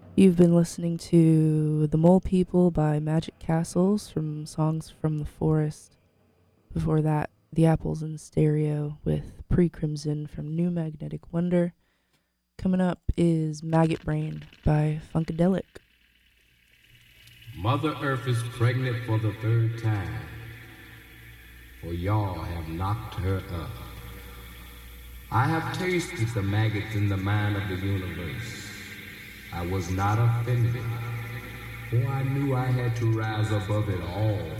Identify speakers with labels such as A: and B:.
A: You've been listening to The Mole People by Magic Castles from Songs from the Forest. Before that, The Apples in Stereo with Pre Crimson from New Magnetic Wonder. Coming up is Maggot Brain by Funkadelic.
B: Mother Earth is pregnant for the third time, for y'all have knocked her up. I have tasted the maggots in the mind of the universe. I was not offended, for I knew I had to rise above it all